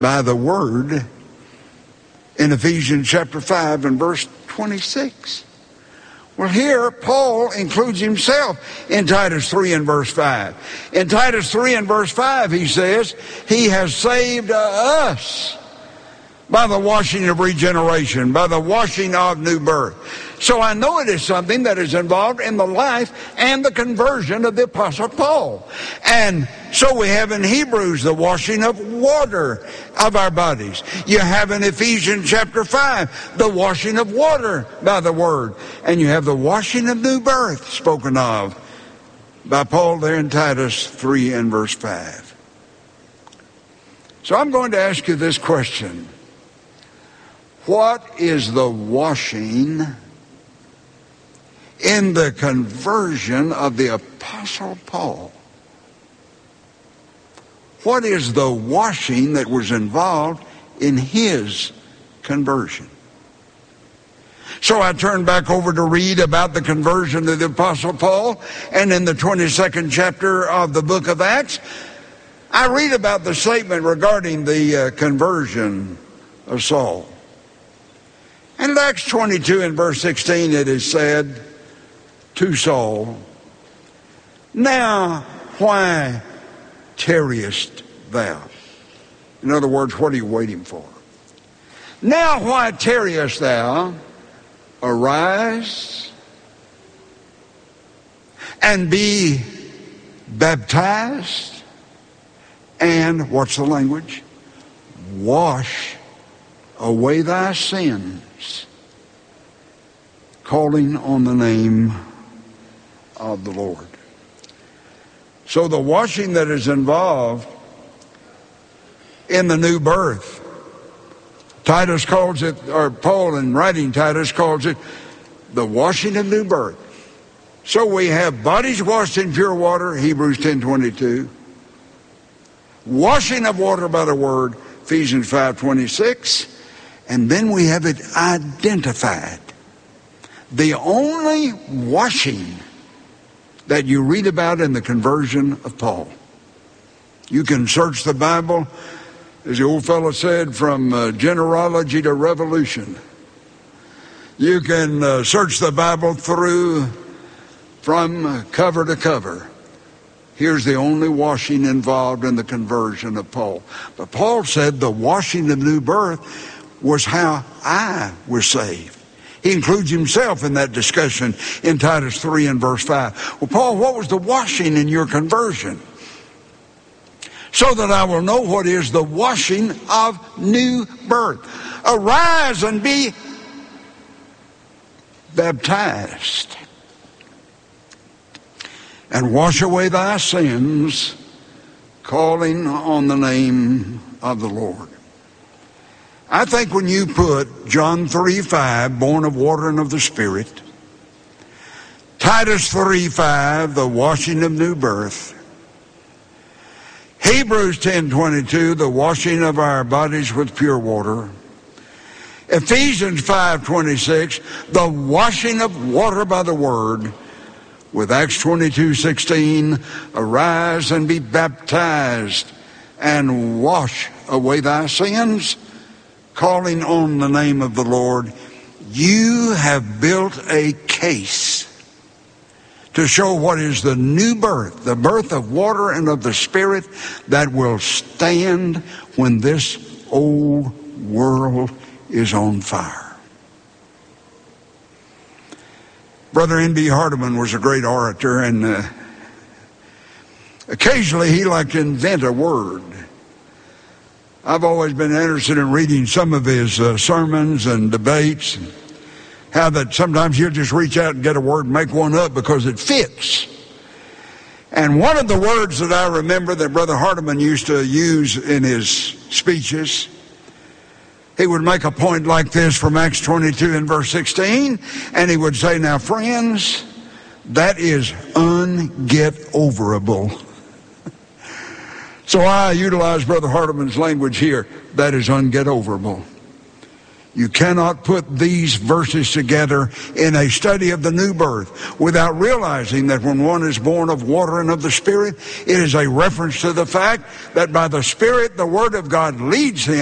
by the word in Ephesians chapter 5 and verse 26. Well, here Paul includes himself in Titus 3 and verse 5. In Titus 3 and verse 5 he says, he has saved us by the washing of regeneration, by the washing of new birth. So I know it is something that is involved in the life and the conversion of the Apostle Paul. And so we have in Hebrews the washing of water of our bodies. You have in Ephesians chapter 5 the washing of water by the word. And you have the washing of new birth spoken of by Paul there in Titus 3 and verse 5. So I'm going to ask you this question. What is the washing in the conversion of the Apostle Paul? What is the washing that was involved in his conversion? So I turn back over to read about the conversion of the Apostle Paul, and in the 22nd chapter of the book of Acts, I read about the statement regarding the conversion of Saul. And in Acts 22 and verse 16 it is said to Saul, "Now why tarriest thou?" In other words, what are you waiting for? "Now why tarriest thou? Arise and be baptized, and," what's the language? "Wash away thy sins, calling on the name of the Lord." So the washing that is involved in the new birth, Titus calls it, or Paul in writing Titus calls it, the washing of new birth. So we have bodies washed in pure water, Hebrews 10:22. Washing of water by the word, Ephesians 5:26. And then we have it identified. The only washing that you read about in the conversion of Paul. You can search the Bible, as the old fellow said, from genealogy to revolution. You can search the Bible through from cover to cover. Here's the only washing involved in the conversion of Paul. But Paul said the washing of new birth was how I was saved. He includes himself in that discussion in Titus 3 and verse 5. Well, Paul, what was the washing in your conversion? "So that I will know what is the washing of new birth. Arise and be baptized, and wash away thy sins, calling on the name of the Lord." I think when you put John 3:5, born of water and of the Spirit, Titus 3:5, the washing of new birth, Hebrews 10:22, the washing of our bodies with pure water, Ephesians 5:26, the washing of water by the word, with Acts 22:16, arise and be baptized and wash away thy sins, calling on the name of the Lord, you have built a case to show what is the new birth, the birth of water and of the Spirit that will stand when this old world is on fire. Brother N.B. Hardeman was a great orator, and occasionally he liked to invent a word. I've always been interested in reading some of his sermons and debates, and how that sometimes he'll just reach out and get a word and make one up because it fits. And one of the words that I remember that Brother Hardeman used to use in his speeches, he would make a point like this from Acts 22 and verse 16, and he would say, "Now friends, that is unget-overable." So I utilize Brother Hardeman's language here. That is unget-overable. You cannot put these verses together in a study of the new birth without realizing that when one is born of water and of the Spirit, it is a reference to the fact that by the Spirit the Word of God leads him